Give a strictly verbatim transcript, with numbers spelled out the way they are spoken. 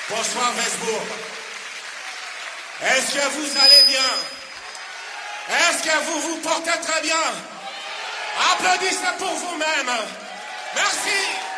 Bonsoir Westbourg. Est-ce que vous allez bien? Est-ce que vous vous portez très bien? Applaudissez pour vous-même. Merci.